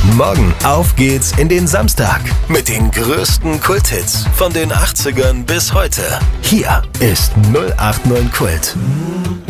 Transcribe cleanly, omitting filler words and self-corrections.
Morgen auf geht's in den Samstag mit den größten Kulthits von den 80ern bis heute. Hier ist 089 Kult.